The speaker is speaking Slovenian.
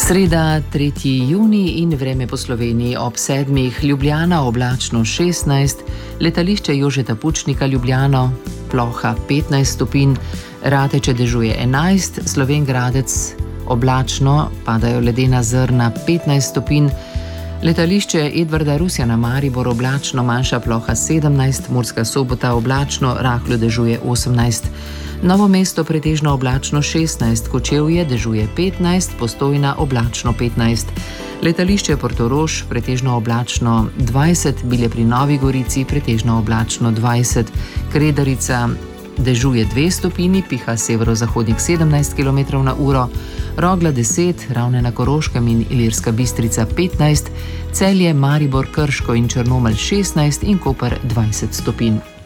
Sreda, 3. junij in vreme po Sloveniji ob 7. Ljubljana oblačno 16, letališče Jožeta Pučnika Ljubljano, ploha 15 stopinj, Rateče dežuje 11, Slovenj Gradec oblačno, padajo ledena zrna 15 stopinj, letališče Edvarda Rusjana Maribor oblačno, manjša ploha 17, Murska Sobota oblačno, rahlo dežuje 18, Novo mesto pretežno oblačno 16, Kočevje dežuje 15, Postojna oblačno 15, letališče Portorož pretežno oblačno 20, Bilje pri Novi Gorici pretežno oblačno 20, Kredarica dežuje 2 stopinji, piha severozahodnik 17 km/h, Rogla 10, Ravne na Koroškem in Ilirska Bistrica 15, Celje, Maribor, Krško in Črnomelj 16 in Koper 20 stopinj.